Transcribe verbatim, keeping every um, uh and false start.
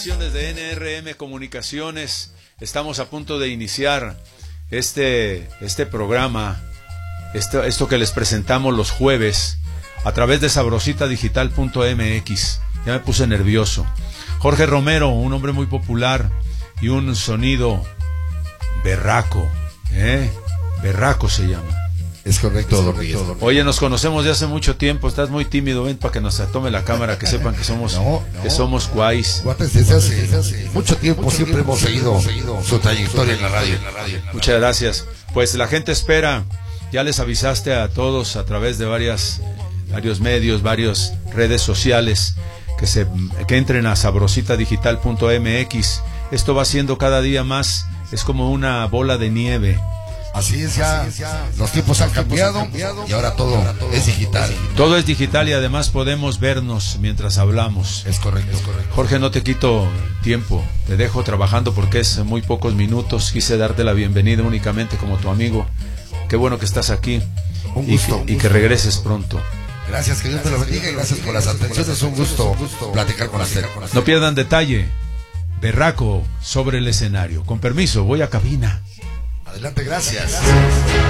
instalaciones de N R M Comunicaciones. Estamos a punto de iniciar este, este programa, esto, esto que les presentamos los jueves a través de sabrosita digital punto m x. Ya me puse nervioso. Jorge Romero, un hombre muy popular y un sonido berraco, ¿eh? Berraco se llama. Es correcto, don Miguel. Oye, nos conocemos de hace mucho tiempo. Estás muy tímido, ven para que nos tome la cámara, que sepan que somos no, no. que somos guays. Desde hace, desde hace mucho tiempo mucho siempre tiempo, hemos seguido, seguido su trayectoria en la radio. En la radio. Muchas gracias. Pues la gente espera. Ya les avisaste a todos a través de varias, varios medios, varias redes sociales que se que entren a sabrosita digital punto m x. Esto va siendo cada día más. Es como una bola de nieve. Así es, ya, Así es, ya. Los tiempos han cambiado, han cambiado y ahora todo, ahora todo es digital. Todo es digital y además podemos vernos mientras hablamos. Es correcto, es correcto. Jorge, no te quito tiempo, te dejo trabajando porque es muy pocos minutos. Quise darte la bienvenida únicamente como tu amigo. Qué bueno que estás aquí. Un gusto, y, un que, y gusto. que regreses pronto. Gracias, que Dios te lo bendiga y gracias por las atenciones. Es un gusto platicar con usted. No pierdan detalle. Berraco sobre el escenario. Con permiso, voy a cabina. Adelante, gracias.